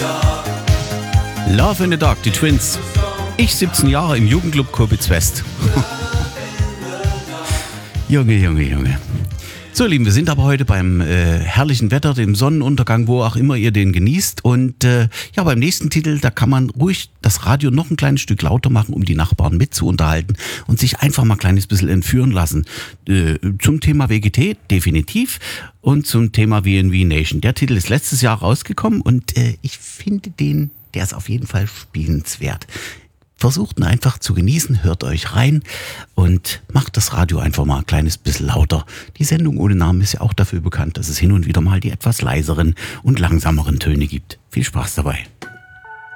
Love in the Dark, die Twins. Ich 17 Jahre im Jugendclub Kobitz West. Junge. So, Lieben, wir sind aber heute beim herrlichen Wetter, dem Sonnenuntergang, wo auch immer ihr den genießt. Und beim nächsten Titel, da kann man ruhig das Radio noch ein kleines Stück lauter machen, um die Nachbarn mitzuunterhalten und sich einfach mal ein kleines bisschen entführen lassen. Zum Thema WGT definitiv und zum Thema VNV Nation. Der Titel ist letztes Jahr rausgekommen und ich finde der ist auf jeden Fall spielenswert. Versucht ihn einfach zu genießen, hört euch rein und macht das Radio einfach mal ein kleines bisschen lauter. Die Sendung ohne Namen ist ja auch dafür bekannt, dass es hin und wieder mal die etwas leiseren und langsameren Töne gibt. Viel Spaß dabei.